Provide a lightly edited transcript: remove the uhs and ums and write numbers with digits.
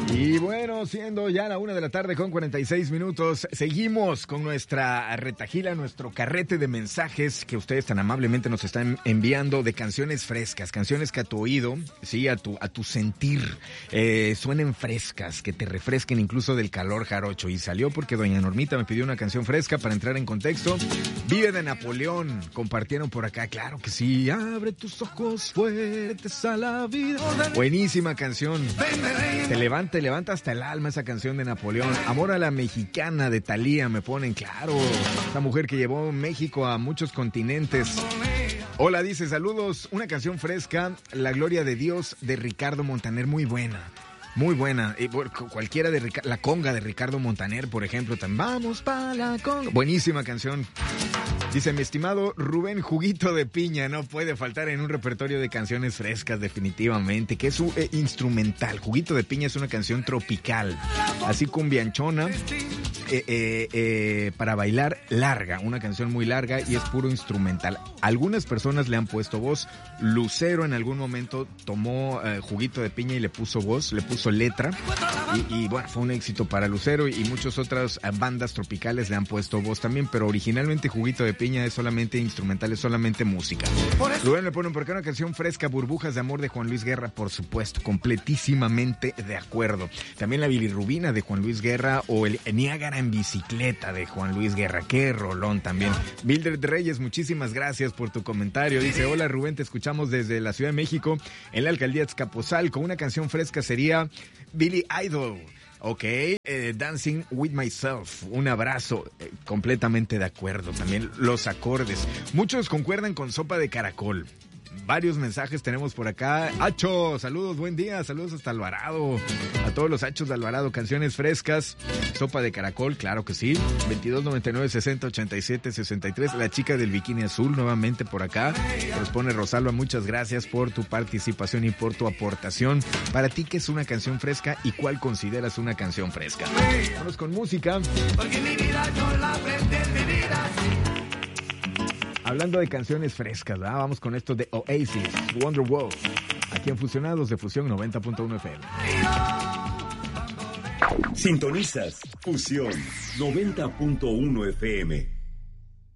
Y bueno, siendo ya la 1:46 p.m, seguimos con nuestra retahila, nuestro carrete de mensajes que ustedes tan amablemente nos están enviando de canciones frescas, canciones que a tu oído, sí, a tu sentir, suenen frescas, que te refresquen incluso del calor jarocho. Y salió porque doña Normita me pidió una canción fresca para entrar en contexto. Vive de Napoleón, compartieron por acá, claro que sí. Abre tus ojos fuertes a la vida. Buenísima canción. Te levanta hasta el alma esa canción de Napoleón. Amor a la mexicana de Thalía me ponen, claro. Esta mujer que llevó México a muchos continentes. Hola, dice, saludos. Una canción fresca, La Gloria de Dios de Ricardo Montaner, muy buena. Muy buena. Cualquiera de la conga de Ricardo Montaner, por ejemplo, también. Vamos pa' la conga. Buenísima canción. Dice, mi estimado Rubén, Juguito de Piña no puede faltar en un repertorio de canciones frescas, definitivamente, que es un instrumental. Juguito de Piña es una canción tropical, así cumbianchona, para bailar, larga, una canción muy larga y es puro instrumental. Algunas personas le han puesto voz. Lucero en algún momento tomó Juguito de Piña y le puso voz, le puso letra y bueno, fue un éxito para Lucero y muchas otras bandas tropicales le han puesto voz también, pero originalmente Juguito de Piña es solamente instrumental, es solamente música. Rubén le ponen por acá una canción fresca, Burbujas de Amor de Juan Luis Guerra, por supuesto, completísimamente de acuerdo. También la bilirrubina de Juan Luis Guerra o el Niágara en bicicleta de Juan Luis Guerra, qué rolón también. Mildred Reyes, muchísimas gracias por tu comentario. Dice, hola Rubén, te escuchamos desde la Ciudad de México, en la alcaldía de Azcapotzalco. Una canción fresca sería Billy Idol. Ok, Dancing with Myself, un abrazo, completamente de acuerdo. También los acordes. Muchos concuerdan con Sopa de Caracol. Varios mensajes tenemos por acá. Hacho, saludos, buen día, saludos hasta Alvarado. A todos los Hachos de Alvarado, canciones frescas. Sopa de Caracol, claro que sí. 2299-6087-63. La chica del bikini azul, nuevamente por acá. Nos pone Rosalba, muchas gracias por tu participación y por tu aportación. Para ti, ¿qué es una canción fresca y cuál consideras una canción fresca? Vamos con música. Porque mi vida yo la aprendí en mi vida. Hablando de canciones frescas, ¿verdad? Vamos con esto de Oasis, Wonderwall, aquí en Fusionados de Fusión 90.1 FM. Sintonizas Fusión 90.1 FM.